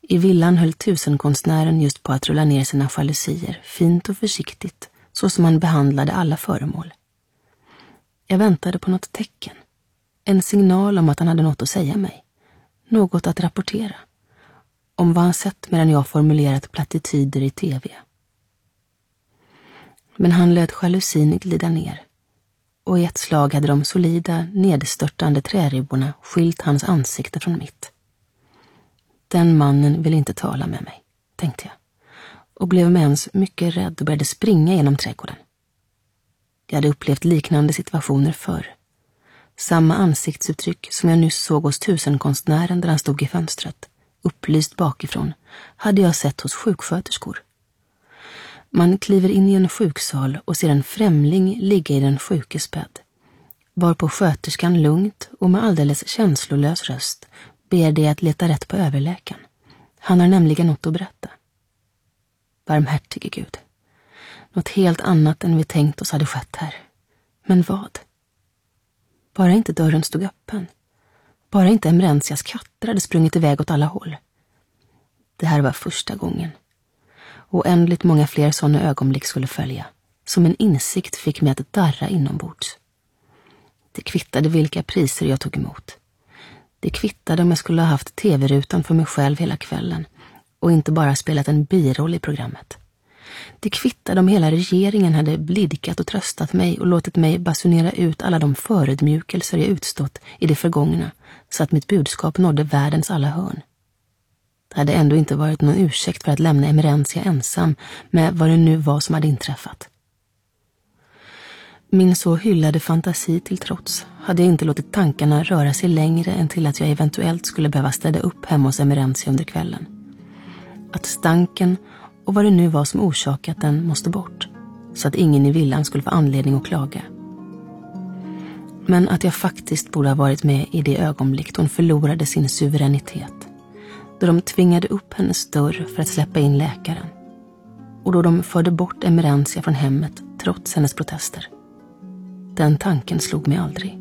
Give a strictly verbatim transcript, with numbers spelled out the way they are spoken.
I villan höll tusenkonstnären just på att rulla ner sina jalusier, fint och försiktigt, så som han behandlade alla föremål. Jag väntade på något tecken, en signal om att han hade något att säga mig, något att rapportera, om vad han sett medan jag formulerat plattityder i tv. Men han lät jalusin glida ner, och i ett slag hade de solida, nedstörtande träribborna skilt hans ansikte från mitt. Den mannen ville inte tala med mig, tänkte jag, och blev med ens mycket rädd och började springa genom trädgården. Jag hade upplevt liknande situationer förr. Samma ansiktsuttryck som jag nyss såg hos tusenkonstnären där han stod i fönstret, upplyst bakifrån, hade jag sett hos sjuksköterskor. Man kliver in i en sjuksal och ser en främling ligga i den sjukes bädd, varpå sköterskan lugnt och med alldeles känslolös röst ber dig att leta rätt på överläkaren. Han har nämligen något att berätta. Barmhärtige Gud. Något helt annat än vi tänkt oss hade skett här. Men vad? Bara inte dörren stod öppen. Bara inte Emerenzias katter hade sprungit iväg åt alla håll. Det här var första gången. Och oändligt många fler sådana ögonblick skulle följa. Som en insikt fick mig att darra inombords. Det kvittade vilka priser jag tog emot. Det kvittade om jag skulle ha haft tv-rutan för mig själv hela kvällen och inte bara spelat en biroll i programmet. Det kvittade om hela regeringen hade blidkat och tröstat mig och låtit mig basunera ut alla de förödmjukelser jag utstått i det förgångna så att mitt budskap nådde världens alla hörn. Det hade ändå inte varit någon ursäkt för att lämna Emerenzia ensam med vad det nu var som hade inträffat. Min så hyllade fantasi till trots hade jag inte låtit tankarna röra sig längre än till att jag eventuellt skulle behöva städa upp hemma hos Emerenzia under kvällen. Att stanken och vad det nu var som orsakat den måste bort, så att ingen i villan skulle få anledning att klaga. Men att jag faktiskt borde ha varit med i det ögonblick då hon förlorade sin suveränitet, då de tvingade upp hennes dörr för att släppa in läkaren, och då de förde bort Emerenzia från hemmet trots hennes protester. Den tanken slog mig aldrig.